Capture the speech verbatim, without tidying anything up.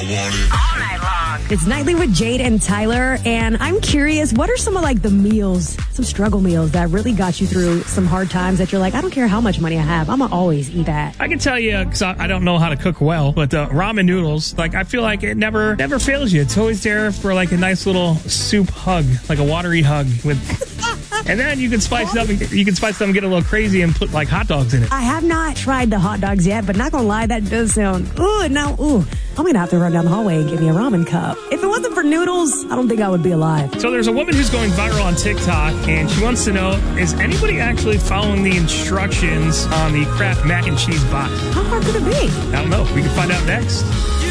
want it all night long. It's Nightly with Jade and Tyler, and I'm curious, what are some of like the meals, some struggle meals that really got you through some hard times that you're like, I don't care how much money I have, I'm gonna always eat that. I can tell you, because I, I don't know how to cook well, but uh, ramen noodles, like I feel like it never never fails you. It's always there for like a nice little soup hug, like a watery hug with. And then you can spice it up. And, you can spice it up and get a little crazy and put like hot dogs in it. I have not tried the hot dogs yet, but not gonna lie, that does sound. Ooh, now, ooh, I'm gonna have to run down the hallway and get me a ramen cup. If it wasn't for noodles, I don't think I would be alive. So there's a woman who's going viral on TikTok, and she wants to know: is anybody actually following the instructions on the Kraft mac and cheese box? How hard could it be? I don't know. We can find out next.